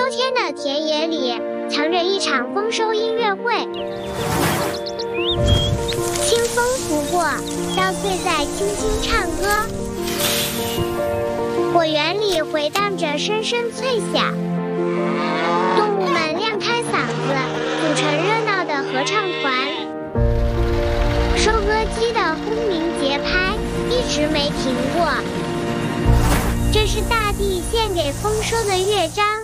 天的田野里藏着一场丰收音乐会，清风拂过，稻穗在轻轻唱歌，果园里回荡着声声脆响，动物们亮开嗓子，组成热闹的合唱团。收割机的轰鸣节拍一直没停过，这是大地献给丰收的乐章。